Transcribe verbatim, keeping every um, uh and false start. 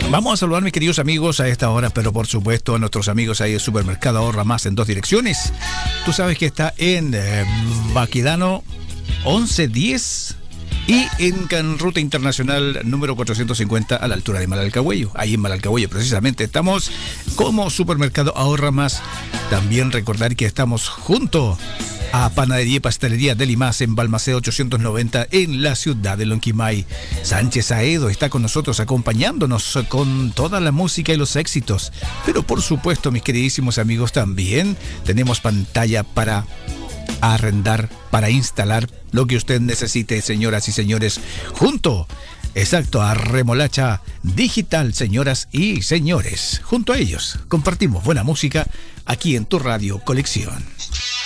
Vamos a saludar, mis queridos amigos, a esta hora, pero por supuesto a nuestros amigos ahí del Supermercado Ahorra Más en dos direcciones. Tú sabes que está en eh, Baquedano once diez y en, en Ruta Internacional número cuatrocientos cincuenta a la altura de Malalcahuello. Ahí en Malalcahuello precisamente estamos como Supermercado Ahorra Más. También recordar que estamos junto a Panadería y Pastelería de Limas en Balmaceda ochocientos noventa en la ciudad de Lonquimay. Sánchez Aedo está con nosotros acompañándonos con toda la música y los éxitos. Pero por supuesto, mis queridísimos amigos, también tenemos pantalla para arrendar, para instalar lo que usted necesite, señoras y señores, junto, exacto, a Remolacha Digital, señoras y señores. Junto a ellos compartimos buena música aquí en tu Radio Colección.